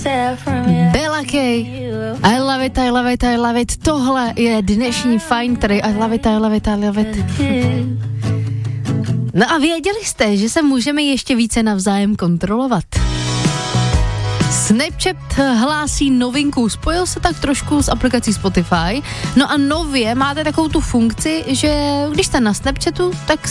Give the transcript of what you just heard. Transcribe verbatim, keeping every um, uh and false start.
Bella K. I love it, I love it, I love it. Tohle je dnešní fajn, který I love it, I love it, I love it. No a věděli jste, že se můžeme ještě více navzájem kontrolovat? Snapchat hlásí novinku, spojil se tak trošku s aplikací Spotify, no a nově máte takovou tu funkci, že když jste na Snapchatu, tak